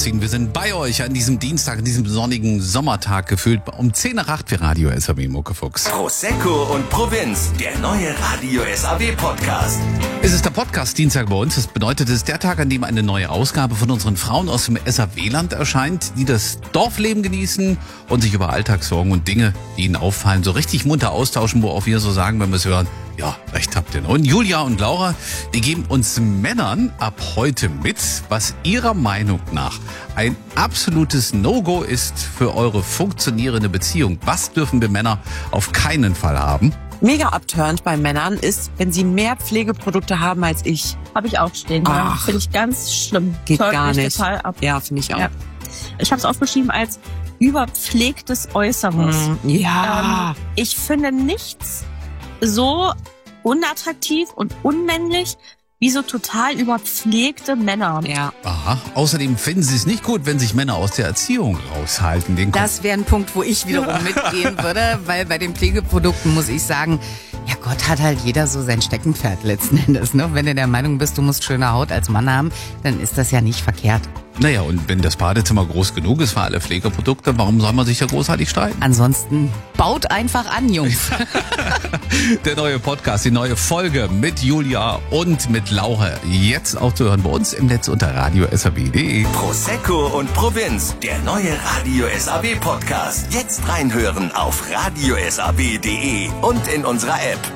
ausziehen. Wir sind bei euch an diesem Dienstag, an diesem sonnigen Sommertag, gefühlt um 10 nach 8 für Radio SAW Muckefuchs. Prosecco und Provinz, der neue Radio SAW Podcast. Es ist der Podcast-Dienstag bei uns. Das bedeutet, es ist der Tag, an dem eine neue Ausgabe von unseren Frauen aus dem SAW-Land erscheint, die das Dorfleben genießen und sich über Alltagssorgen und Dinge, die ihnen auffallen, so richtig munter austauschen, wo auch wir so sagen, wenn wir es hören, ja, recht habt ihr. Und Julia und Laura, die geben uns Männern ab heute mit, was ihrer Meinung nach ein absolutes No-Go ist für eure funktionierende Beziehung. Was dürfen wir Männer auf keinen Fall haben? Mega abturnt bei Männern ist, wenn sie mehr Pflegeprodukte haben als ich. Habe ich auch stehen. Ja. Finde ich ganz schlimm. Geht Turnt gar mich nicht. Total ab. Ja, finde ich auch. Ja. Ich habe es aufgeschrieben als überpflegtes Äußeres. Ja. Ich finde nichts so unattraktiv und unmännlich wie so total überpflegte Männer. Ja. Aha. Außerdem finden sie es nicht gut, wenn sich Männer aus der Erziehung raushalten. Das wäre ein Punkt, wo ich wiederum mitgehen würde, weil bei den Pflegeprodukten muss ich sagen, ja Gott, hat halt jeder so sein Steckenpferd letzten Endes. Ne? Wenn du der Meinung bist, du musst schöne Haut als Mann haben, dann ist das ja nicht verkehrt. Naja, und wenn das Badezimmer groß genug ist für alle Pflegeprodukte, warum soll man sich da großartig streiten? Ansonsten baut einfach an, Jungs. Der neue Podcast, die neue Folge mit Julia und mit Laura. Jetzt auch zu hören bei uns im Netz unter radiosaw.de. Prosecco und Provinz, der neue Radio SAW Podcast. Jetzt reinhören auf radiosaw.de und in unserer App.